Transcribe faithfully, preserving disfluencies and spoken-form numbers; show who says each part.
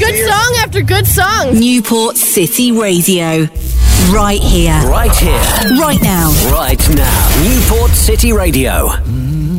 Speaker 1: Good song after good song.
Speaker 2: Newport City Radio. Right here.
Speaker 3: Right here.
Speaker 2: Right now.
Speaker 3: Right now. Newport City Radio.